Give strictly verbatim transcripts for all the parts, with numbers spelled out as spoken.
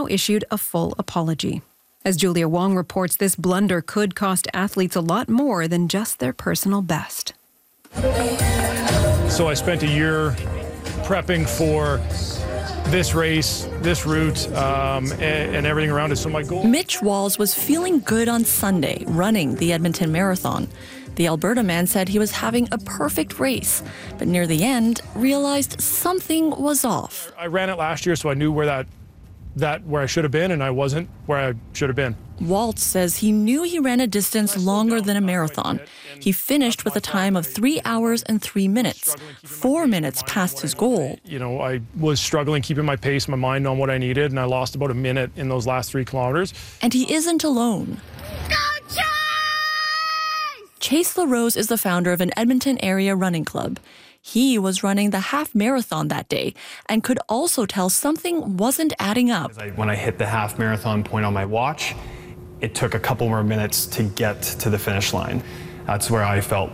issued a full apology. As Julia Wong reports, this blunder could cost athletes a lot more than just their personal best. So I spent a year prepping for this race, this route, um, and, and everything around it. So my goal... Mitch Walls was feeling good on Sunday, running the Edmonton Marathon. The Alberta man said he was having a perfect race, but near the end realized something was off. I ran it last year, so I knew where that, that where I should have been, and I wasn't where I should have been. Waltz says he knew he ran a distance longer than a marathon. He finished with a time of three hours and three minutes, four minutes past his goal. You know, I was struggling keeping my pace, my mind on what I needed, and I lost about a minute in those last three kilometers. And he isn't alone. Go Chase! Chase LaRose is the founder of an Edmonton area running club. He was running the half marathon that day and could also tell something wasn't adding up. When I hit the half marathon point on my watch, it took a couple more minutes to get to the finish line. That's where I felt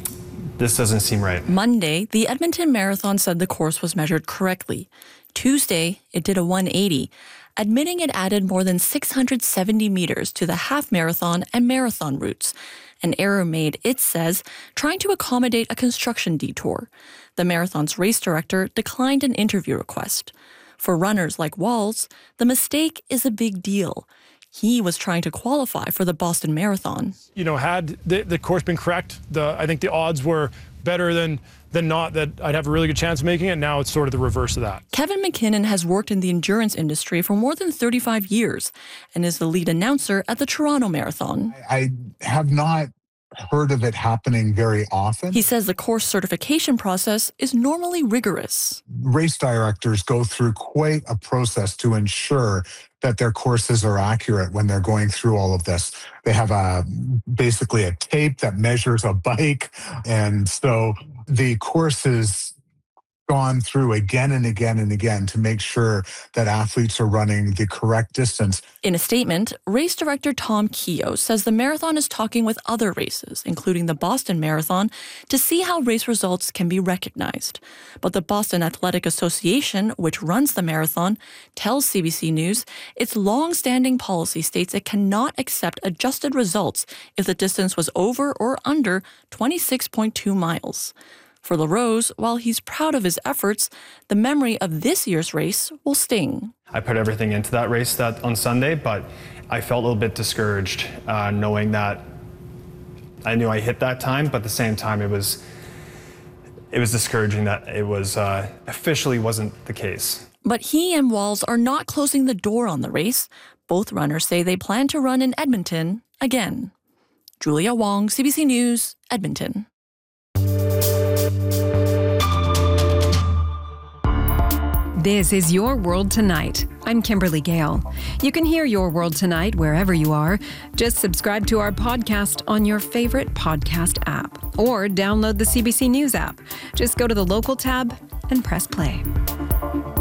this doesn't seem right. Monday, the Edmonton Marathon said the course was measured correctly. Tuesday, it did a one eighty, admitting it added more than six hundred seventy meters to the half marathon and marathon routes. An error made, it says, trying to accommodate a construction detour. The marathon's race director declined an interview request. For runners like Walls, the mistake is a big deal. He was trying to qualify for the Boston Marathon. You know, had the, the course been correct, the, I think the odds were better than, than not that I'd have a really good chance of making it. Now it's sort of the reverse of that. Kevin McKinnon has worked in the endurance industry for more than thirty-five years and is the lead announcer at the Toronto Marathon. I have not heard of it happening very often. He says the course certification process is normally rigorous. Race directors go through quite a process to ensure that their courses are accurate when they're going through all of this. They have a basically a tape that measures a bike, and so the course is gone through again and again and again to make sure that athletes are running the correct distance. In a statement, race director Tom Keogh says the marathon is talking with other races, including the Boston Marathon, to see how race results can be recognized. But the Boston Athletic Association, which runs the marathon, tells C B C News its long-standing policy states it cannot accept adjusted results if the distance was over or under twenty-six point two miles. For LaRose, while he's proud of his efforts, the memory of this year's race will sting. I put everything into that race that on Sunday, but I felt a little bit discouraged uh, knowing that I knew I hit that time, but at the same time it was it was discouraging that it was uh, officially wasn't the case. But he and Walls are not closing the door on the race. Both runners say they plan to run in Edmonton again. Julia Wong, C B C News, Edmonton. This is Your World Tonight. I'm Kimberly Gale. You can hear Your World Tonight wherever you are. Just subscribe to our podcast on your favorite podcast app or download the C B C News app. Just go to the local tab and press play.